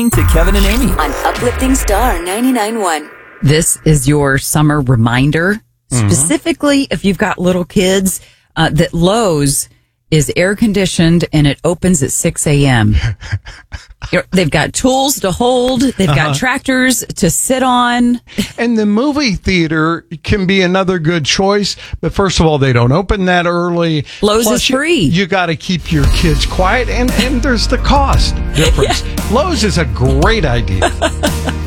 To Kevin and Amy on Uplifting Star 99.1. This is your summer reminder, specifically if you've got little kids, that Lowe's is air conditioned and it opens at 6 a.m. They've got tools to hold. They've got tractors to sit on. And the movie theater can be another good choice. But first of all, they don't open that early. Lowe's Plus, is free. You got to keep your kids quiet. And there's the cost difference. Lowe's is a great idea.